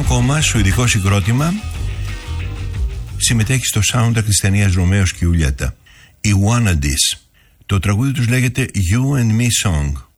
ακόμα σουηδικό συγκρότημα, συμμετέχει στο soundtrack της ταινίας Ρωμαίος και Ιουλιέτα, οι Wannadies. Το τραγούδι τους λέγεται You and Me Song.